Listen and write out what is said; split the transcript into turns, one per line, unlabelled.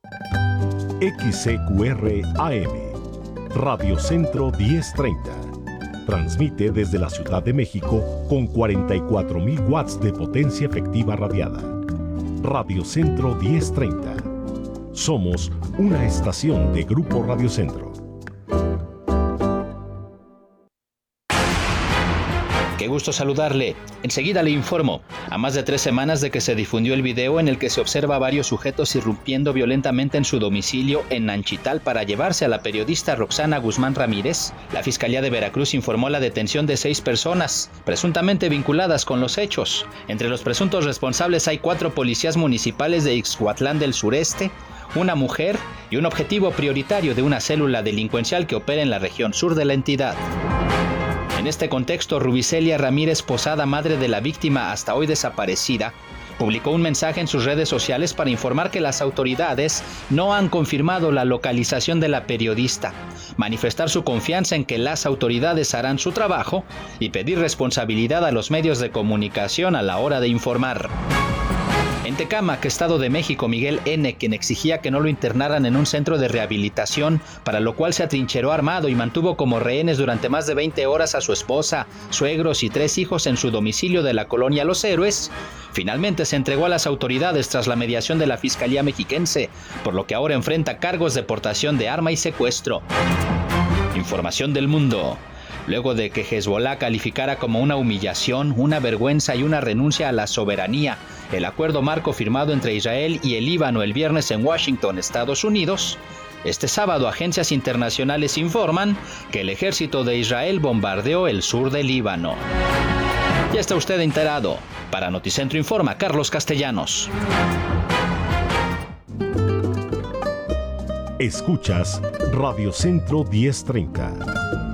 XCQR AM, Radio Centro 1030. Transmite desde la Ciudad de México con 44.000 watts de potencia efectiva radiada. Radio Centro 1030. Somos una estación de Grupo Radio Centro.
Qué gusto saludarle. Enseguida le informo. A más de 3 semanas de que se difundió el video en el que se observa a varios sujetos irrumpiendo violentamente en su domicilio en Nanchital para llevarse a la periodista Roxana Guzmán Ramírez, la Fiscalía de Veracruz informó la detención de 6 personas, presuntamente vinculadas con los hechos. Entre los presuntos responsables hay 4 policías municipales de Ixhuatlán del Sureste, una mujer y un objetivo prioritario de una célula delincuencial que opera en la región sur de la entidad. En este contexto, Rubicelia Ramírez Posada, madre de la víctima hasta hoy desaparecida, publicó un mensaje en sus redes sociales para informar que las autoridades no han confirmado la localización de la periodista, manifestar su confianza en que las autoridades harán su trabajo y pedir responsabilidad a los medios de comunicación a la hora de informar. En Tecámac, Estado de México, Miguel N., quien exigía que no lo internaran en un centro de rehabilitación, para lo cual se atrincheró armado y mantuvo como rehenes durante más de 20 horas a su esposa, suegros y 3 hijos en su domicilio de la colonia Los Héroes, finalmente se entregó a las autoridades tras la mediación de la Fiscalía Mexiquense, por lo que ahora enfrenta cargos de portación de arma y secuestro. Información del mundo. Luego de que Hezbollah calificara como una humillación, una vergüenza y una renuncia a la soberanía el acuerdo marco firmado entre Israel y el Líbano el viernes en Washington, Estados Unidos, este sábado agencias internacionales informan que el ejército de Israel bombardeó el sur del Líbano. Ya está usted enterado. Para Noticentro Informa, Carlos Castellanos.
Escuchas Radio Centro 1030.